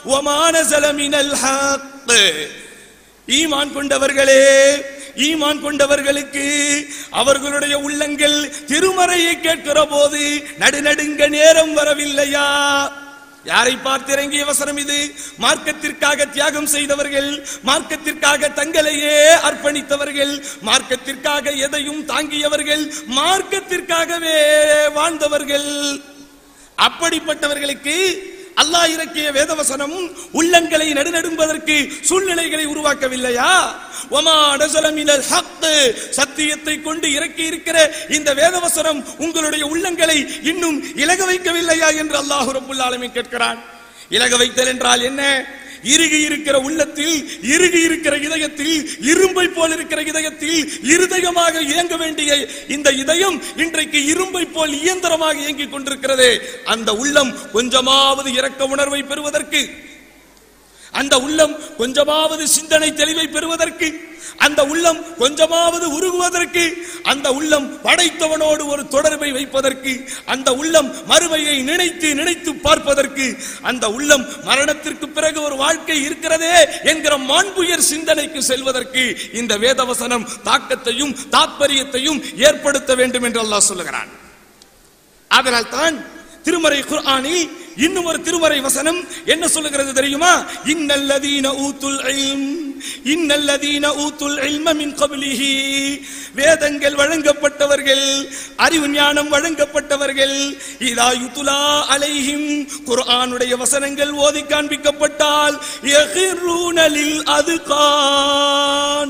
வமா நஸல மினல் ஹக். ஈமான் கொண்டவர்களே, ஈமான் கொண்டவர்களுக்கு அவர்களுடைய உள்ளங்கள் திருமறையை கேட்கிற போது நடுநடுங்க நேரம் வரவில்லையா? யாரை பார்த்து இறங்கிய வசனம் இது? மார்க்கத்திற்காக தியாகம் செய்தவர்கள், மார்க்கத்திற்காக தங்களையே அர்ப்பணித்தவர்கள், மார்க்கத்திற்காக எதையும் தாங்கியவர்கள், மார்க்கத்திற்காகவே வாழ்ந்தவர்கள். அப்படிப்பட்டவர்களுக்கு அல்லாஹ் இறக்கிய வேதவசனம் உள்ளங்களை நடுநடுங்குவதற்கு சூழ்நிலைகளை உருவாக்கவில்லையா? வமா நஸல மினல் ஹக், சத்தியத்தை கொண்டு இறக்கி இருக்கிற இந்த வேதவசனம் உங்களுடைய உள்ளங்களை இன்னும் இலக வைக்கவில்லையா என்று அல்லாஹ் ரப்பல் ஆலமீன் கேட்கிறான். இலக வைத்தல் என்றால் என்ன? இறுகி இருக்கிற உள்ளத்தில், இறுகி இருக்கிற இதயத்தில், இரும்பை போல் இருக்கிற இதயத்தில் இருதயமாக இயங்க வேண்டிய இந்த இதயம் இன்றைக்கு இரும்பை போல் இயந்திரமாக இயங்கிக் கொண்டிருக்கிறது. அந்த உள்ளம் கொஞ்சமாவது இரக்க உணர்வை பெறுவதற்கு, அந்த உள்ளம் கொஞ்சமாவது சிந்தனை தெளிவை பெறுவதற்கு, அந்த உள்ளம் கொஞ்சமாவது உருகுவதற்கு, அந்த உள்ளம் படைத்தவனோடு ஒரு தொடர்பை வைப்பதற்கு, அந்த உள்ளம் மறுமையை நினைத்து நினைத்து பார்ப்பதற்கு, அந்த உள்ளம் மரணத்திற்கு பிறகு ஒரு வாழ்க்கை இருக்கிறதே என்கிற மாண்புயர் சிந்தனைக்கு செல்வதற்கு இந்த வேதவசனம் தாக்கத்தையும் தாத்பரியத்தையும் ஏற்படுத்த வேண்டும் என்று அல்லாஹ் சொல்லுகிறான். அதனால் தான் திருமறை குர்ஆனில் இன்னும் ஒரு திருமறை வசனம் என்ன சொல்லுகிறது தெரியுமா? இன்னல்லதீன ஊத்துல் இல்ம், இன்னல்லதீன ஊத்துல் இல்ம மின் கப்லிஹி, வேதங்கள் வழங்கப்பட்டவர்கள், அறிவு ஞானம் வழங்கப்பட்டவர்கள், இதா யுத்லா அலைஹிம், குர்ஆனுடைய வசனங்கள் ஓதி காண்பிக்கப்பட்டால் யகிரூன லில் அதுகான்,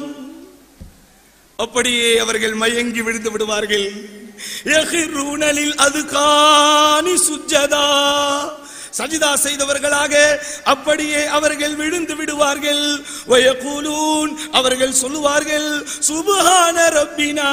அப்படியே அவர்கள் மயங்கி விழுந்து விடுவார்கள். யகிரூன லில் அதுகானி சுஜ்ஜதா, சஜிதா செய்தவர்களாக அப்படியே அவர்கள் விழுந்து விடுவார்கள். வயகூலூன், அவர்கள் சொல்லுவார்கள், சுப்ஹான ரப்பினா,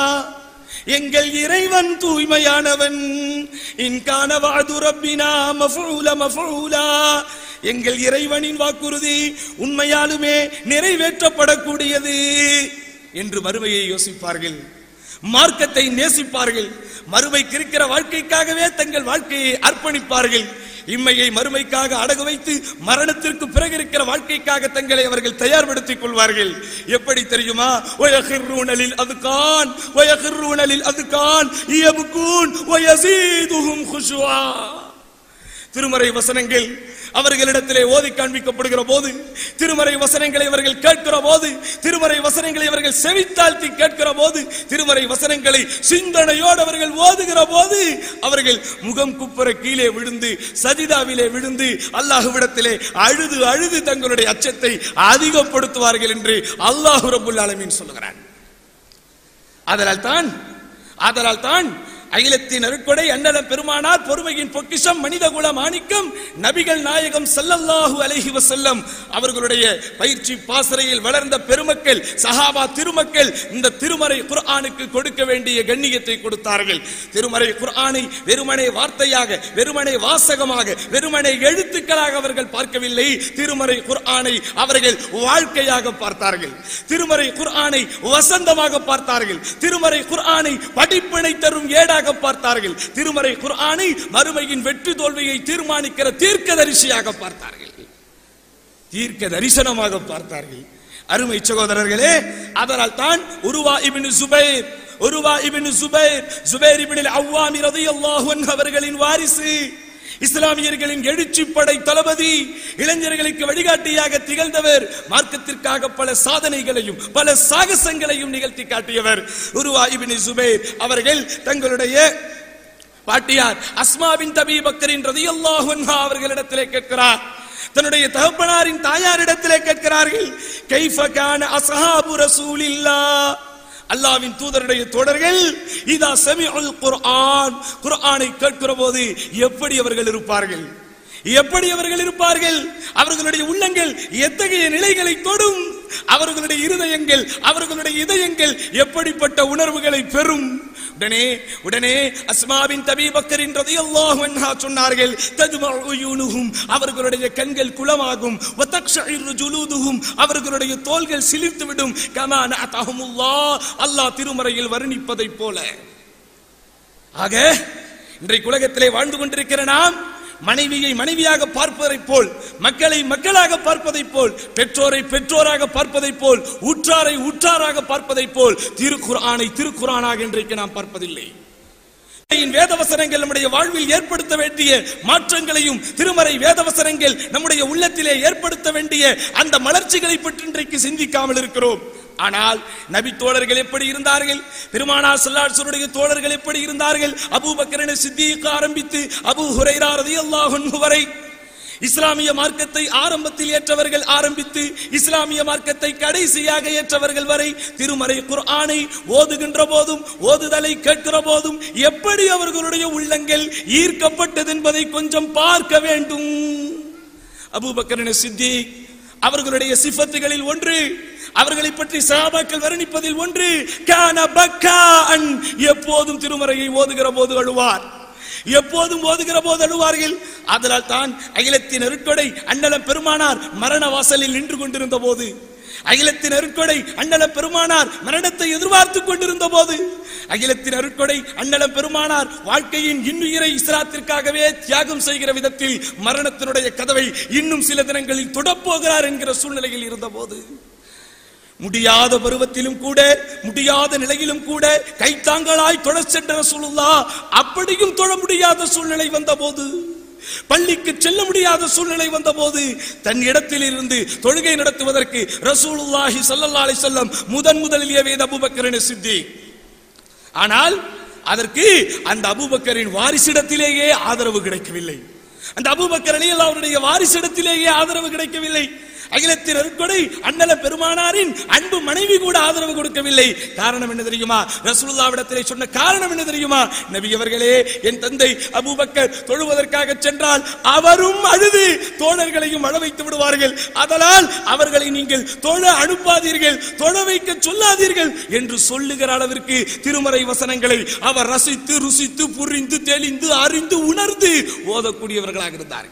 எங்கள் இறைவன் தூய்மையானவன். இன்கான வஅது ரப்பினா மஃஊல மஃஊலா, எங்கள் இறைவனின் வாக்குறுதி உண்மையாலுமே நிறைவேற்றப்படக்கூடியது என்று மறுமையை யோசிப்பார்கள், மார்க்கத்தை நேசிப்பார்கள், மறுமைக்கு இருக்கிற வாழ்க்கைக்காகவே தங்கள் வாழ்க்கையை அர்ப்பணிப்பார்கள். இம்மையை மறுமைக்காக அடகு வைத்து மரணத்திற்கு பிறகு இருக்கிற வாழ்க்கைக்காக தங்களை அவர்கள் தயார்படுத்திக் கொள்வார்கள். எப்படி தெரியுமா? வயகிர்ரூன லில் அதுகான், வயகிர்ரூன லில் அதுகான் யப்கூன் வயஸீதுஹும் குஷூஆ. திருமறை வசனங்கள் அவர்களிடத்திலே ஓதி காண்பிக்கப்படுகிற போது, திருமறை வசனங்களை அவர்கள் கேட்கிற போது, திருமறை வசனங்களை அவர்கள் செவித்தாழ்த்தி கேட்கிற போது, திருமறை வசனங்களை சிந்தனையோடு அவர்கள் ஓதுகிற போது அவர்கள் முகம் குப்புற கீழே விழுந்து சஜிதாவிலே விழுந்து அல்லாஹ்விடத்திலே அழுது அழுது தங்களுடைய அச்சத்தை அதிகப்படுத்துவார்கள் என்று அல்லாஹ் ரப்பல் ஆலமீன் சொல்லுகிறான். அதனால் தான் அகிலத்தின் அருட்கொடை அண்ணலம் பெருமானார் பொறுமையின் பொக்கிஷம் மனித குல மாணிக்கம் நபிகள் நாயகம் ஸல்லல்லாஹு அலைஹி வஸல்லம் அவர்களுடைய பயிற்சி பாசறையில் வளர்ந்த பெருமக்கள் சஹாபா திருமக்கள் இந்த திருமறை குர்ஆனுக்கு கொடுக்க வேண்டிய கண்ணியத்தை கொடுத்தார்கள். திருமறை குர்ஆனை வெறுமனே வார்த்தையாக, வெறுமனே வாசகமாக, வெறுமனே எழுத்துக்களாக அவர்கள் பார்க்கவில்லை. திருமறை குர்ஆனை அவர்கள் வாழ்க்கையாக பார்த்தார்கள். திருமறை குர்ஆனை வசந்தமாக பார்த்தார்கள். திருமறை குர்ஆனை படிப்பினை தரும் ஏடா பார்த்தார்கள். திருமறை குர்ஆனை மறுமையின் வெற்றி தோல்வியை தீர்மானிக்கிற தீர்க்கதரிசியாக பார்த்தார்கள், தீர்க்க தரிசனமாக பார்த்தார்கள். அருமை சகோதரர்களே, அதனால் தான் உருவா இப்னு சுபைர், ஜுபைர் இப்னு அவ்வாம் ரலியல்லாஹு அன்ஹு அவர்களின் வாரிசு, இஸ்லாமியர்களின் எழுச்சி படை தளபதி, இளைஞர்களுக்கு வழிகாட்டியாக திகழ்ந்தவர், மார்க்கத்திற்காக பல சாதனைகளையும் பல சாகசங்களையும் நிகழ்த்தி காட்டியவர் உருவா இப்னு சுபைர் அவர்கள் தங்களுடைய பாட்டியார் அஸ்மா பின்த் அபீ பக்கரின் ரலியல்லாஹு அன்ஹா அவர்களிடத்திலே கேட்கிறார், தன்னுடைய தகப்பனாரின் தாயாரிடத்திலே கேட்கிறார்கள், கைஃப கான அஸ்ஹாபு ரசூலில்லாஹ், அல்லாஹ்வின் தூதருடைய தோழர்கள் இதா சமிஉல் குர்ஆன், குர்ஆனை கேட்கிற போது எப்படி அவர்கள் இருப்பார்கள், எப்படி அவர்கள் இருப்பார்கள், அவர்களுடைய உள்ளங்கள் எத்தகைய நிலைகளை தொடும், அவர்களுடைய இருதயங்கள், அவர்களுடைய இதயங்கள் எப்படிப்பட்ட உணர்வுகளை பெறும். உடனே அஸ்மா பின்த் அபீ பக்கரின் ரலியல்லாஹு அன்ஹா சொன்னார்கள், தஜ்மஉ உயூனுஹும், அவர்களுடைய கண்கள் குளமாகும், வ தக்ஷஇரு ஜுலூதுஹும், அவர்களுடைய தோள்கள் சிலிர்த்துவிடும், கமா நஅதஹுமுல்லாஹ், அல்லாஹ் திருமறையில் வர்ணிப்பதை போல. ஆக இன்றைக்கு உலகத்திலே வாழ்ந்து கொண்டிருக்கிற நாம் மனைவியை மனைவியாக பார்ப்பதைப் போல், மக்களை மக்களாக பார்ப்பதைப் போல், பெற்றோரை பெற்றோராக பார்ப்பதைப் போல், உற்றாரை உற்றாராக பார்ப்பதைப் போல் திருக்குர்ஆனை திருக்குர்ஆனாக இன்றைக்கு நாம் பார்ப்பதில்லை. வேதவசனங்கள் நம்முடைய வாழ்வில் ஏற்படுத்த வேண்டிய மாற்றங்களையும், திருமறை வேதவசனங்கள் நம்முடைய உள்ளத்திலே ஏற்படுத்த வேண்டிய அந்த மலர்ச்சிகளை பற்றி இன்றைக்கு சிந்திக்காமல் இருக்கிறோம். ஆனால் நபி தோழர்கள் எப்படி இருந்தார்கள், பெருமானார் ஸல்லல்லாஹு அலைஹி வஸல்லம் தோழர்கள் எப்படி இருந்தார்கள், அபூபக்கர் சித்தீக் ஆரம்பித்து அபூ ஹுரைரா ரலியல்லாஹு அன்ஹு வரை இஸ்லாமிய மார்க்கத்தை ஆரம்பத்தில் ஏற்றவர்கள் ஆரம்பித்து இஸ்லாமிய மார்க்கத்தை கடைசியாக ஏற்றவர்கள் வரை திருமறை குர்ஆனை ஓதுகின்ற போதும் ஓதுதலை கேட்கிற போதும் எப்படி அவர்களுடைய உள்ளங்கள் ஈர்க்கப்பட்டது என்பதை கொஞ்சம் பார்க்க வேண்டும். அபூபக்கர் சித்தீக் அவர்களுடைய சிஃபத்துகளில் ஒன்று, அவர்களை பற்றி சஹாபாக்கள் வர்ணிப்பதில் ஒன்று, கான பக்கான், எப்போதும் திருமறையை ஓதுகிற போது அழுவார், எப்போதும் ஓதுகிற போது அழுவார்கள். அதனால் தான் அகிலத்தின் அருட்கொடை அண்ணலம் பெருமானார் மரண வாசலில் நின்று கொண்டிருந்த போது, அகிலத்தின் அருட்கொடை அண்ணலம் பெருமானார் மரணத்தை எதிர்பார்த்துக் கொண்டிருந்த போது, அகிலத்தின் அருட்கொடை அண்ணலம் பெருமானார் வாழ்க்கையின் இன்னுயிரை இஸ்லாத்திற்காகவே தியாகம் செய்கிற விதத்தில் மரணத்தினுடைய கதவை இன்னும் சில தினங்களில் தொடப்போகிறார் என்கிற சூழ்நிலையில் இருந்த போது, முடியாத பருவத்திலும் கூட, முடியாத நிலையிலும் கூட கைத்தாங்களாய் தொழ சென்ற ரசூலுல்லாஹ் அப்படியும் தொழ முடியாத சூழ்நிலை வந்த போது, பள்ளிக்கு செல்ல முடியாத சூழ்நிலை வந்த போது, தன் இடத்தில் இருந்து தொழுகை நடத்துவதற்கு ரசூலுல்லாஹி ஸல்லல்லாஹு அலைஹி வஸல்லம் முதலில் ஏவியது அபூபக்கர் சித்தீக். ஆனால் அதற்கு அந்த அபூபக்கரின் வாரிசிடத்திலேயே ஆதரவு கிடைக்கவில்லை. அந்த அபூபக்கர் ரலியல்லாஹு அவருடைய வாரிசிடத்திலேயே ஆதரவு கிடைக்கவில்லை. அகிலத்தின் அருட்கொடை அண்ணல பெருமானாரின் அன்பு மனைவி கூட ஆதரவு கொடுக்கவில்லை. காரணம் என்ன தெரியுமா? ரசூலுல்லாஹ்விடத்திலே சொன்ன காரணம் என்ன தெரியுமா? நபி அவர்களே, என் தந்தை அபூபக்கர் தொழுவதற்காக சென்றால் அவரும் அழுது தோழர்களையும் அழ வைத்து விடுவார்கள், அதனால் அவர்களை நீங்கள் தொழ அனுப்பாதீர்கள், தொழ வைக்க சொல்லாதீர்கள் என்று சொல்லுகிற அளவிற்கு திருமறை வசனங்களை அவர் ரசித்து ருசித்து புரிந்து தெளிந்து அறிந்து உணர்ந்து ஓதக்கூடியவர்களாக இருந்தார்கள்.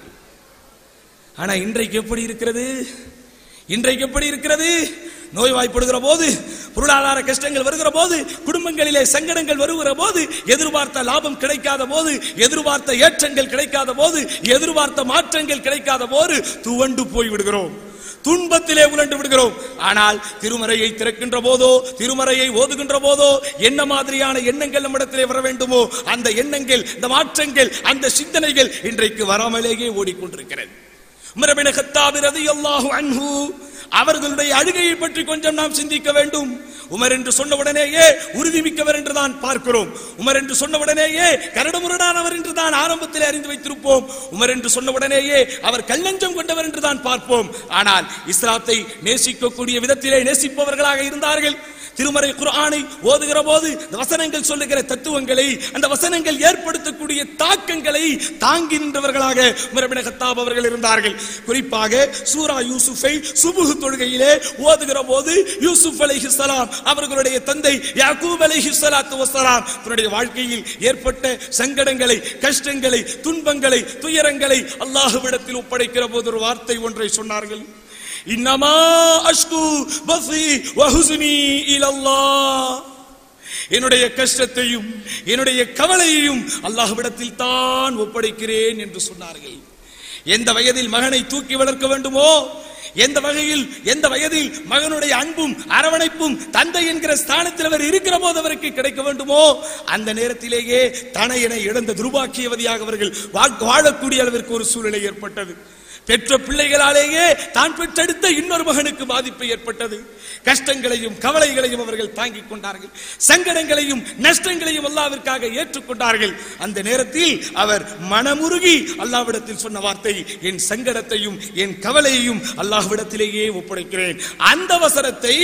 ஆனா இன்றைக்கு எப்படி இருக்கிறது? இன்றைக்கு எப்படி இருக்கிறது? நோய்வாய்ப்படுகிற போது, பொருளாதார கஷ்டங்கள் வருகிற போது, குடும்பங்களிலே சங்கடங்கள் வருகிற போது, எதிர்பார்த்த லாபம் கிடைக்காத போது, எதிர்பார்த்த ஏற்றங்கள் கிடைக்காத போது, எதிர்பார்த்த மாற்றங்கள் கிடைக்காத போது துவண்டு போய் விடுகிறோம், துன்பத்திலே உழண்டு விடுகிறோம். ஆனால் திருமறையை திறக்கின்ற போதோ, திருமறையை ஓதுகின்ற போதோ என்ன மாதிரியான எண்ணங்கள் நம்மிடத்திலே வர வேண்டுமோ அந்த எண்ணங்கள், இந்த மாற்றங்கள், அந்த சிந்தனைகள் இன்றைக்கு வராமலேயே ஓடிக்கொண்டிருக்கிறது. உமர் இப்னு கத்தாப் ரலியல்லாஹு அன்ஹு அவர்களுடைய அழுகையை பற்றி கொஞ்சம் நாம் சிந்திக்க வேண்டும். உமர் என்று சொன்ன உடனேயே உறுதிமிக்கவர் என்று தான் பார்க்கிறோம். உமர் என்று சொன்ன உடனேயே கரடுமுரடானவர் என்று தான் ஆரம்பத்தில் அறிந்து வைத்திருப்போம். உமர் என்று சொன்ன உடனேயே அவர் கல்லஞ்சம் கொண்டவர் என்று தான் பார்ப்போம். ஆனால் இஸ்லாத்தை நேசிக்கக்கூடிய விதத்திலே நேசிப்பவர்களாக இருந்தார்கள். திருமறை குர்ஆனை ஓதுகிற போது வசனங்கள் சொல்லுகிற தத்துவங்களை, அந்த வசனங்கள் ஏற்படுத்தக்கூடிய தாக்கங்களை தாங்கி நின்றவர்களாக உமர் இப்னு கத்தாப் அவர்கள் இருந்தார்கள். குறிப்பாக சூரா யூசுஃபை சுபுஹ் தொழுகையிலே ஓதுகிற போது யூசுப் அலைஹிஸ்ஸலாம் அவர்களுடைய தந்தை யாக்கூப் அலைஹிஸ்ஸலாத்து வஸ்ஸலாம் தன்னுடைய வாழ்க்கையில் ஏற்பட்ட சங்கடங்களை, கஷ்டங்களை, துன்பங்களை, துயரங்களை அல்லாஹ்விடத்தில் ஒப்படைக்கிற போது ஒரு வார்த்தை ஒன்றை சொன்னார்கள். இன்னமா அஷ்கு பஸி வ ஹுஸ்னி இலல்லாஹ், என்னுடைய கஷ்டத்தையும் என்னுடைய கவலையையும் அல்லாஹ்விடத்தில் தான் ஒப்படைக்கிறேன் என்று சொன்னார்கள். எந்த வயதில் மகனை தூக்கி வளர்க்க வேண்டுமோ, எந்த வயதில் மகனுடைய அன்பும் அரவணைப்பும் தந்தை என்கிற ஸ்தானத்தில் அவர் இருக்கிற போது அவருக்கு கிடைக்க வேண்டுமோ அந்த நேரத்திலேயே தனையனை இழந்த துர்பாக்கியவதியாக அவர்கள் வாழக்கூடிய அளவிற்கு ஒரு சூழ்நிலை ஏற்பட்டது. பெற்ற பிள்ளைகளாலேயே தான் பெற்றெடுத்த இன்னொரு மகனுக்கு பாதிப்பு ஏற்பட்டது. கஷ்டங்களையும் கவலைகளையும் அவர்கள் தாங்கிக் கொண்டார்கள், சங்கடங்களையும் நஷ்டங்களையும் அல்லாஹ்விற்காக ஏற்றுக்கொண்டார்கள். அந்த நேரத்தில் அவர் மனமுருகி அல்லாஹ்விடத்தில் சொன்ன வார்த்தை, என் சங்கடத்தையும் என் கவலையையும் அல்லாஹ்விடத்திலேயே ஒப்படைக்கிறேன். அந்த வசனத்தை,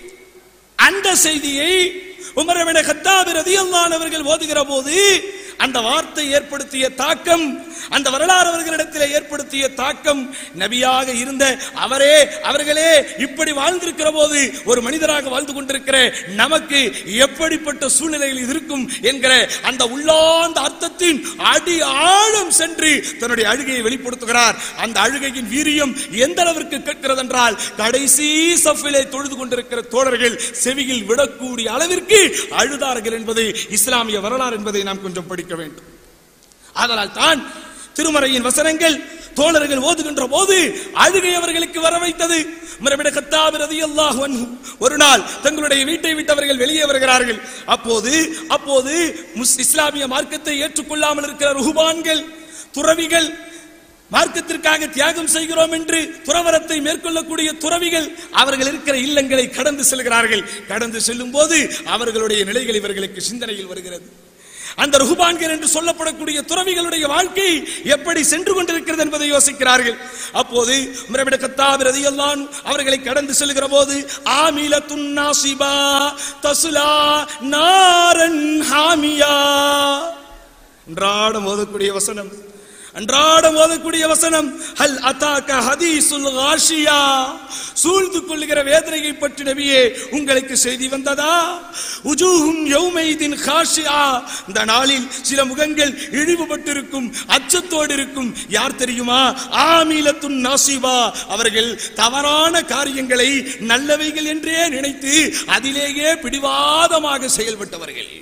அந்த செய்தியை உமர் இப்னு கத்தாப் ரலியல்லாஹு அன்ஹு அவர்கள் ஓதுகிற போது அந்த வார்த்தை ஏற்படுத்திய தாக்கம், அந்த வரலாறு அவர்களிடத்தில் ஏற்படுத்திய தாக்கம், நபியாக இருந்த அவர்களே இப்படி வாழ்ந்திருக்கிற போது ஒரு மனிதராக வாழ்ந்து கொண்டிருக்கிற நமக்கு எப்படிப்பட்ட சூழ்நிலையில் இருக்கும் என்கிற அந்த உள்ளார்ந்த அர்த்தத்தின் அடி ஆழம் சென்று தன்னுடைய அழுகையை வெளிப்படுத்துகிறார். அந்த அழுகையின் வீரியம் எந்த அளவிற்கு கேட்கிறது என்றால், கடைசி சஃபிலே தொழுது கொண்டிருக்கிற தோழர்கள் செவியில் விடக்கூடிய அளவிற்கு அழுதார்கள் என்பது இஸ்லாமிய வரலாறு என்பதை நாம் கொஞ்சம் படிக்க வேண்டும். அதனால் தான் திருமறையின் வசனங்கள் தோழர்கள் ஓதுகின்ற போது அழுகை அவர்களுக்கு வர வைத்தது. உமர் இப்னு கத்தாப் ரலியல்லாஹு அன்ஹு ஒரு நாள் தங்களுடைய வீட்டை விட்டவர்கள் வெளியே வருகிறார்கள். அப்போது இஸ்லாமிய மார்க்கத்தை ஏற்றுக்கொள்ளாமல் இருக்கிற ருஹ்பான்கள், துறவிகள், மார்க்கத்திற்காக தியாகம் செய்கிறோம் என்று துறவரத்தை மேற்கொள்ளக்கூடிய துறவிகள் அவர்கள் இருக்கிற இல்லங்களை கடந்து செல்கிறார்கள். கடந்து செல்லும் போது அவர்களுடைய நிலைகள் இவர்களுக்கு சிந்தனையில் வருகிறது. அந்த ருஹ்பான்கள் என்று சொல்லப்படக்கூடிய துறவிகளுடைய வாழ்க்கை எப்படி சென்று கொண்டிருக்கிறது என்பதை யோசிக்கிறார்கள். அப்போது உமர் இப்னு கத்தாப் ரலியல்லாஹு அன்ஹு அவர்களை கடந்து செல்கிற போது ஆமிலத்துன் நாசிபா தஸ்லா நாரன் ஹாமியா அன்றாடம் ஓதக்கூடிய வசனம் ஹல் அதாக ஹதீசுல் காஷியா, சூழ்ந்து கொள்ளுகிற வேதனையை பற்றி நபியே உங்களுக்கு செய்தி வந்ததா? உஜூஹும் யௌமைதின் காஷியா, இந்த நாளில் சில முகங்கள் இழிவுபட்டிருக்கும், அச்சத்தோடு இருக்கும். யார் தெரியுமா? ஆமிலத்துன் நாசிபா, அவர்கள் தவறான காரியங்களை நல்லவைகள் என்றே நினைத்து அதிலேயே பிடிவாதமாக செயல்பட்டவர்கள்.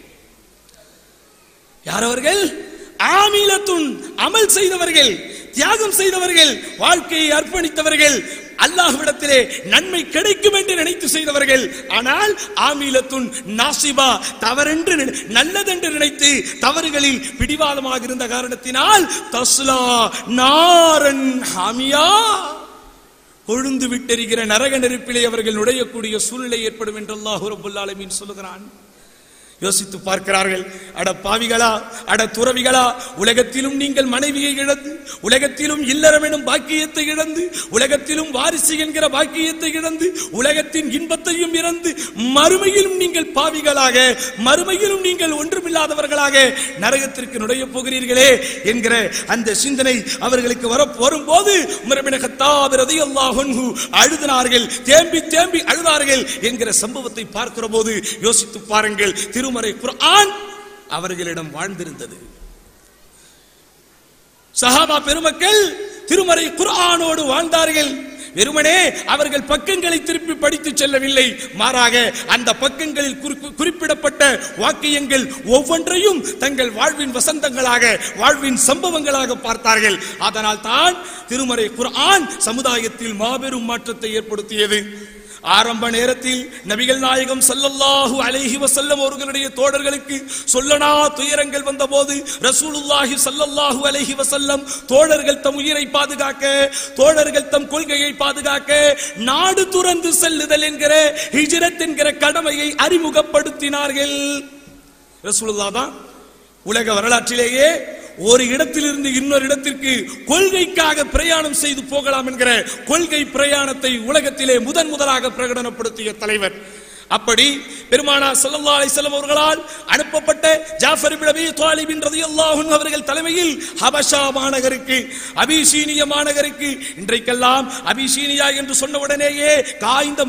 யார் அவர்கள்? ஆமிலத்துன், அமல் செய்தவர்கள், தியாகம் செய்தவர்கள், வாழ்க்கையை அர்ப்பணித்தவர்கள், அல்லாஹ்விடத்திலே நன்மை கிடைக்கும் என்று நினைத்து செய்தவர்கள். ஆனால் ஆமிலத்துன் நாசிபா, தவறென்று நல்லதென்று நினைத்து தவறுகளில் பிடிவாதமாக இருந்த காரணத்தினால் தஸ்லா நாரன் ஹாமியா, கொழுந்து விட்டெரிகிற நரக நெருப்பிலே அவர்கள் நுழையக்கூடிய சூழ்நிலை ஏற்படும் என்று அல்லாஹ் ரப்பல் ஆலமீன் சொல்லுகிறான். யோசித்து பார்க்கிறார்கள். அட பாவிகளா, அட துறவிகளா, உலகத்திலும் நீங்கள் மனைவியை இழந்து, உலகத்திலும் இல்லறம் எனும் பாக்கியத்தை இழந்து, உலகத்திலும் வாரிசு என்கிற பாக்கியத்தை இழந்து, உலகத்தின் இன்பத்தையும் இழந்து, மறுமையிலும் நீங்கள் பாவிகளாக, மறுமையிலும் நீங்கள் ஒன்றுமில்லாதவர்களாக நரகத்திற்கு நுழைய போகிறீர்களே என்கிற அந்த சிந்தனை அவர்களுக்கு வரும்போது உமர் இப்னு கத்தாப் ரலியல்லாஹு அன்ஹு அழுதினார்கள், தேம்பி அழுதார்கள் என்கிற சம்பவத்தை பார்க்கிற போது யோசித்து பாருங்கள். திருமறை குர்ஆன் அவர்களிடம் வாழ்ந்திருந்தது. சஹாபா பெருமக்கள் திருமறை குர்ஆனோடு வாழ்ந்தார்கள். வெறுமனே அவர்கள் பக்கங்களை திருப்பி படித்து செல்லவில்லை, மாறாக அந்த பக்கங்களில் குறிப்பிடப்பட்ட வாக்கியங்கள் ஒவ்வொன்றையும் தங்கள் வாழ்வின் வசந்தங்களாக, வாழ்வின் சம்பவங்களாக பார்த்தார்கள். அதனால் தான் திருமறை குர்ஆன் சமுதாயத்தில் மாபெரும் மாற்றத்தை ஏற்படுத்தியது. ஆரம்ப நேரத்தில் நபிகள் நாயகம் ஸல்லல்லாஹு அலைஹி வஸல்லம் அவர்களுடைய தோழர்களுக்கு சொல்லனா துயரங்கள் வந்தபோது ரசூலுல்லாஹி ஸல்லல்லாஹு அலைஹி வஸல்லம் தோழர்கள் தம் உயிரை பாதுகாக்க, தோழர்கள் தம் கொள்கையை பாதுகாக்க நாடு துறந்து செல்லுதல் என்கிற ஹிஜ்ரத் என்கிற கடமையை அறிமுகப்படுத்தினார்கள். ரசூலுல்லாஹ் தான் உலக வரலாற்றிலேயே ஒரு இடத்திலிருந்து இன்னொரு இடத்திற்கு கொள்கைக்காக பிரயாணம் செய்து போகலாம் என்கிற கொள்கை பிரயாணத்தை உலகத்திலே முதலாக பிரகடனப்படுத்திய தலைவர். அப்படி பெருமானார் ஸல்லல்லாஹு அலைஹி வஸல்லம் அவர்களால் அனுப்பப்பட்ட ஜாஃபர் இப்னு அபீ தாலிப் ரலியல்லாஹு அன்ஹு அவர்கள் தலைமையில் ஹபஷா மாநகருக்கு, அபிசீனிய மாநகருக்கு, இன்றைக்கெல்லாம் அபிசீனியா என்று சொன்ன உடனேயே காய்ந்த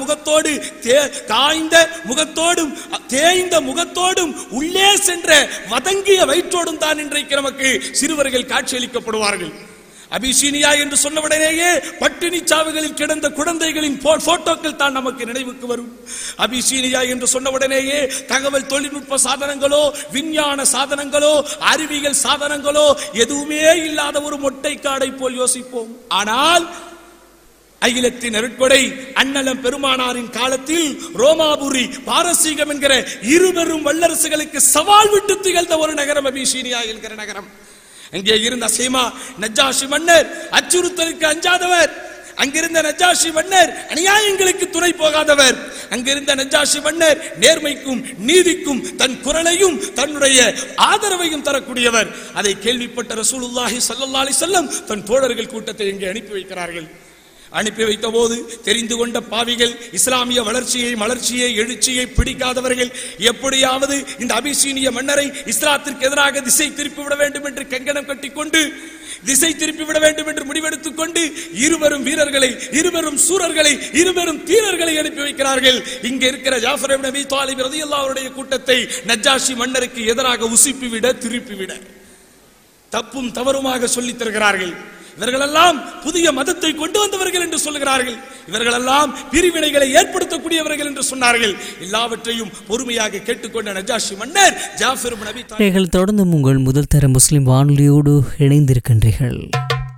முகத்தோடும் தேய்ந்த முகத்தோடும் உள்ளே சென்ற வதங்கிய வயிற்றோடும் தான் இன்றைக்கு நமக்கு சிறுவர்கள் காட்சியளிக்கப்படுவார்கள். அபிசீனியா என்று சொன்னவுடனேயே பட்டினி சாவுகளில் கிடந்த குழந்தைகளின் போட்டோக்கள் தான் நமக்கு நினைவுக்கு வரும். அபிசீனியா என்று சொன்னவுடனேயே தகவல் தொழில்நுட்ப சாதனங்களோ, விஞ்ஞான சாதனங்களோ, அறிவியல் சாதனங்களோ எதுவுமே இல்லாத ஒரு மொட்டை காடை போல் யோசிப்போம். ஆனால் அகிலத்தின் அருட்கொடை அண்ணலம் பெருமானாரின் காலத்தில் ரோமாபுரி, பாரசீகம் என்கிற இருபெரும் வல்லரசுகளுக்கு சவால் விட்டு திகழ்ந்த ஒரு நகரம் அபிசீனியா என்கிற நகரம். அங்கே இருந்த சீமா நஜ்ஜாஷி மன்னர் அச்சுறுத்தலுக்கு அஞ்சாதவர். அங்கிருந்த நஜ்ஜாஷி மன்னர் அநியாயங்களுக்கு துணை போகாதவர். அங்கிருந்த நஜ்ஜாஷி மன்னர் நேர்மைக்கும் நீதிக்கும் தன் குரலையும் தன்னுடைய ஆதரவையும் தரக்கூடியவர். அதை கேள்விப்பட்ட ரசூலுல்லாஹி ஸல்லல்லாஹு அலைஹி வஸல்லம் தன் தோழர்கள் கூட்டத்தை இங்கே அனுப்பி வைக்கிறார்கள். அனுப்பி வைத்த போது தெரிந்து கொண்ட பாவிகள், இஸ்லாமிய மலர்ச்சியை எழுச்சியை பிடிக்காதவர்கள், எப்படியாவது இந்த அபிசீனிய மன்னரை இஸ்லாத்திற்கு எதிராக திசை திருப்பி விட வேண்டும் என்று கங்கணம் கட்டிக்கொண்டு, திசை திருப்பி விட வேண்டும் என்று முடிவெடுத்துக் கொண்டு இருவரும் வீரர்களை, இருவரும் சூரர்களை, இருவரும் தீரர்களை அனுப்பி வைக்கிறார்கள். இங்க இருக்கிற ஜாஃபர் இப்னு அபீ தாலிப் ரலியல்லாஹு அவருடைய கூட்டத்தை நஜ்ஜாஷி மன்னருக்கு எதிராக உசுப்பிவிட, திருப்பிவிட, தப்பும் தவறுமாக சொல்லித் தருகிறார்கள். இவர்களெல்லாம் புதிய மதத்தை கொண்டு வந்தவர்கள் என்று சொல்லுகிறார்கள், இவர்களெல்லாம் பிரிவினைகளை ஏற்படுத்தக்கூடியவர்கள் என்று சொன்னார்கள். எல்லாவற்றையும் பொறுமையாக கேட்டுக்கொண்ட நஜாஷி மன்னர் ஜாஃபர் இப்னு அபி தாலிப் தொடர்ந்து உங்கள் முதல் தர முஸ்லிம் வானொலியோடு இணைந்திருக்கின்றீர்கள்.